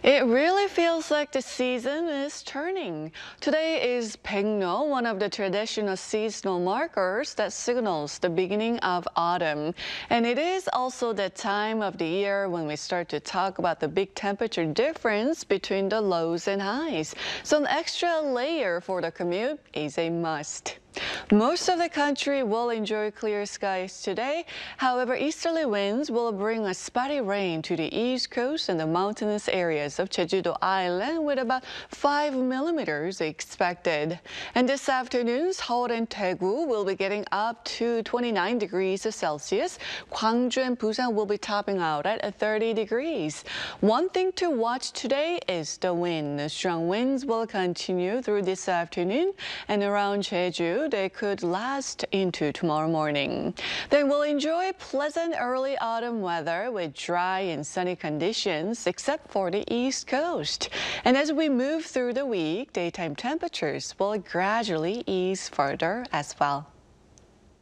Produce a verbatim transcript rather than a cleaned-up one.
It really feels like the season is turning. Today is Baekno, one of the traditional seasonal markers that signals the beginning of autumn. And it is also the time of the year when we start to talk about the big temperature difference between the lows and highs. So an extra layer for the commute is a must. Most of the country will enjoy clear skies today. However, easterly winds will bring a spotty rain to the east coast and the mountainous areas of Jeju-do Island with about five millimeters expected. And this afternoon, Seoul and Daegu will be getting up to twenty-nine degrees Celsius. Gwangju and Busan will be topping out at thirty degrees. One thing to watch today is the wind. Strong winds will continue through this afternoon, and around Jeju, they could last into tomorrow morning. They will enjoy pleasant early autumn weather with dry and sunny conditions, except for the east coast. And as we move through the week, daytime temperatures will gradually ease further as well.